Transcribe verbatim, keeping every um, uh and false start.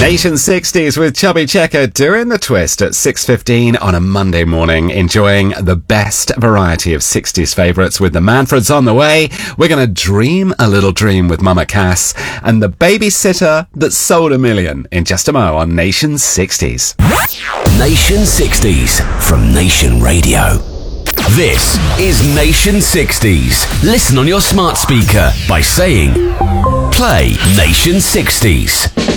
Nation sixties with Chubby Checker doing the twist at six fifteen on a Monday morning, enjoying the best variety of sixties favourites with the Manfreds on the way. We're going to dream a little dream with Mama Cass and the babysitter that sold a million in just a mo on Nation sixties. Nation sixties from Nation Radio. This is Nation sixties. Listen on your smart speaker by saying, play Nation sixties.